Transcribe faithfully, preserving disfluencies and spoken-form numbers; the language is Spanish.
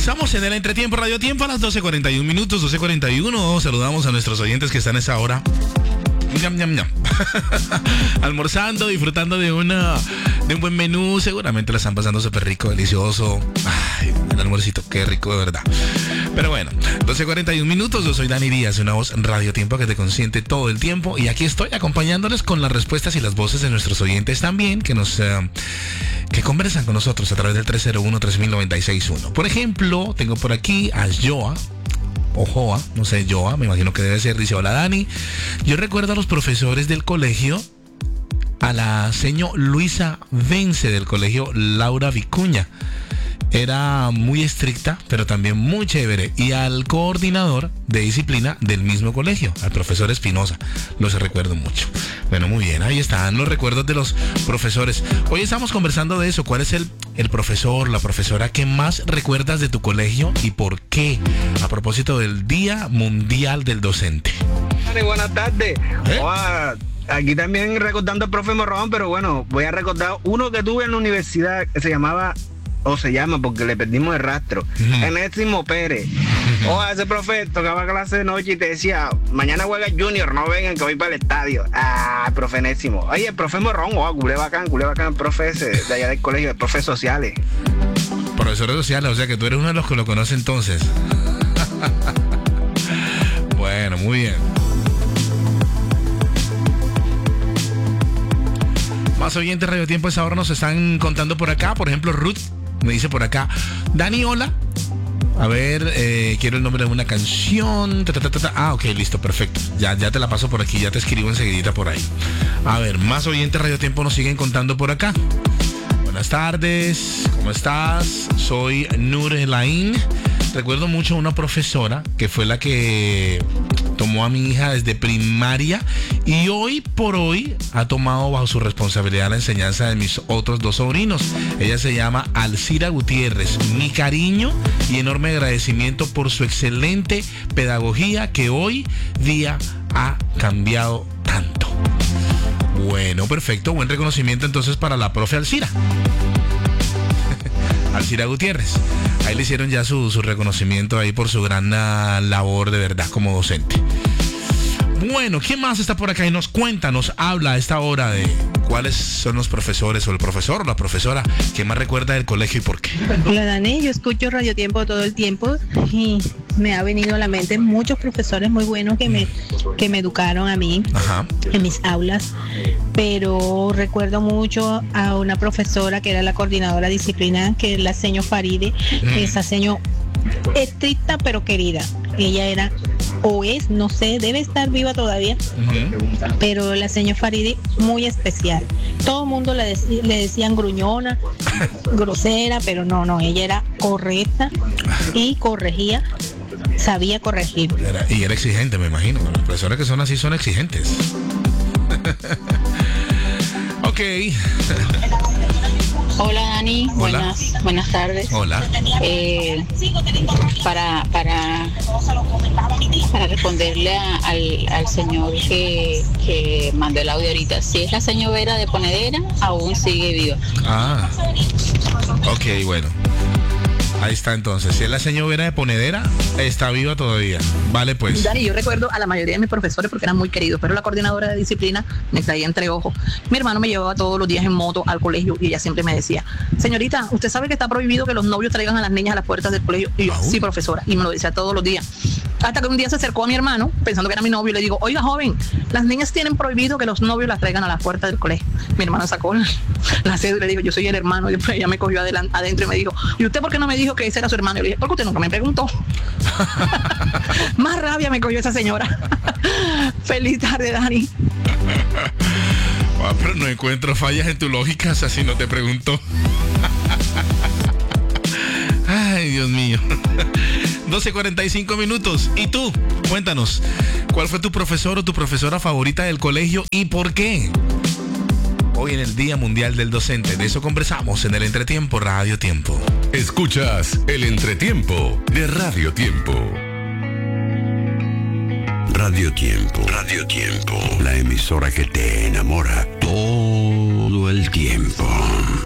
Estamos en el Entretiempo, Radio Tiempo a las doce cuarenta y un minutos, doce cuarenta y uno. Saludamos a nuestros oyentes que están a esa hora. Ñam, ñam, ñam. Almorzando, disfrutando de una de un buen menú. Seguramente la están pasando súper rico, delicioso. Ay, el almuercito, qué rico de verdad. Pero bueno, doce cuarenta y un minutos. Yo soy Dani Díaz, una voz Radio Tiempo que te consiente todo el tiempo. Y aquí estoy acompañándoles con las respuestas y las voces de nuestros oyentes también, que nos uh, que conversan con nosotros a través del tres cero uno, tres mil noventa y seis uno. Por ejemplo, tengo por aquí a Joa. O Joa, no sé, Joa, me imagino que debe ser. Dice: hola Dani, yo recuerdo a los profesores del colegio, a la seño Luisa Vence del colegio Laura Vicuña. Era muy estricta, pero también muy chévere. Y al coordinador de disciplina del mismo colegio, al profesor Espinosa. Los recuerdo mucho. Bueno, muy bien, ahí están los recuerdos de los profesores. Hoy estamos conversando de eso. ¿Cuál es el, el profesor, la profesora que más recuerdas de tu colegio y por qué? A propósito del Día Mundial del Docente. Buenas tardes. ¿Eh? Oh, aquí también recordando al profe Morrón, pero bueno, voy a recordar uno que tuve en la universidad que se llamaba... o se llama porque le perdimos el rastro. Uh-huh. Enésimo Pérez. Uh-huh. O ese profe tocaba clase de noche y te decía: mañana juega Junior, no vengan que voy para el estadio. Ah, profe Enésimo. Oye, el profe Morrón, oh, culé bacán, culé bacán, el profe ese de allá del colegio, el profe Sociales. Profesores sociales, o sea que tú eres uno de los que lo conoce entonces. Bueno, muy bien. Más oyentes Radio Tiempo, esa hora nos están contando por acá. Por ejemplo, Ruth me dice por acá: Dani, hola. A ver, eh, quiero el nombre de una canción. Ta, ta, ta, ta. Ah, ok, listo, perfecto. Ya, ya te la paso por aquí, ya te escribo enseguidita por ahí. A ver, más oyentes Radio Tiempo nos siguen contando por acá. Buenas tardes, ¿cómo estás? Soy Nur Elaine. Recuerdo mucho a una profesora que fue la que tomó a mi hija desde primaria y hoy por hoy ha tomado bajo su responsabilidad la enseñanza de mis otros dos sobrinos. Ella se llama Alcira Gutiérrez. Mi cariño y enorme agradecimiento por su excelente pedagogía que hoy día ha cambiado tanto. Bueno, perfecto, buen reconocimiento entonces para la profe Alcira. Alcira Gutiérrez. Ahí le hicieron ya su, su reconocimiento ahí por su gran uh, labor de verdad como docente. Bueno, ¿quién más está por acá y nos cuenta, nos habla a esta hora de cuáles son los profesores o el profesor o la profesora que más recuerda del colegio y por qué? Hola Dani, yo escucho Radio Tiempo todo el tiempo y me ha venido a la mente muchos profesores muy buenos que me, que me educaron a mí. Ajá. En mis aulas, pero recuerdo mucho a una profesora que era la coordinadora de disciplina, que es la seño Faride, mm. esa seño estricta pero querida. Ella era o es, no sé, debe estar viva todavía, uh-huh. pero la señora Faride muy especial. Todo el mundo le, dec- le decían gruñona, grosera, pero no, no, ella era correcta y corregía, sabía corregir. Era, y era exigente, me imagino. Los profesores que son así son exigentes. Ok. Hola Dani, Hola. buenas buenas tardes. Hola. Eh, para para para responderle a, al, al señor que, que mandó el audio ahorita, si es la señora Vera de Ponedera, aún sigue viva. Ah, ok, bueno. Ahí está entonces. Si es la señora Vera de Ponedera, está viva todavía. Vale, pues. Dani, yo recuerdo a la mayoría de mis profesores porque eran muy queridos, pero la coordinadora de disciplina me traía entre ojos. Mi hermano me llevaba todos los días en moto al colegio y ella siempre me decía: señorita, ¿usted sabe que está prohibido que los novios traigan a las niñas a las puertas del colegio? Y yo, ¿aún? Sí, profesora. Y me lo decía todos los días. Hasta que un día se acercó a mi hermano, pensando que era mi novio, y le digo: oiga, joven, las niñas tienen prohibido que los novios las traigan a la puerta del colegio. Mi hermano sacó la, la cédula y le dijo: yo soy el hermano. Y después ella me cogió adelante, adentro y me dijo: ¿y usted por qué no me dijo que ese era su hermano? Y le dije: porque usted nunca me preguntó. Más rabia me cogió esa señora. Feliz tarde, Dani. Ah, pero no encuentro fallas en tu lógica, así no te pregunto. Ay, Dios mío. doce cuarenta y cinco minutos. ¿Y tú? Cuéntanos, ¿cuál fue tu profesor o tu profesora favorita del colegio y por qué? Hoy en el Día Mundial del Docente, de eso conversamos en el Entretiempo Radio Tiempo. Escuchas el Entretiempo de Radio Tiempo. Radio Tiempo, Radio Tiempo, la emisora que te enamora todo el tiempo.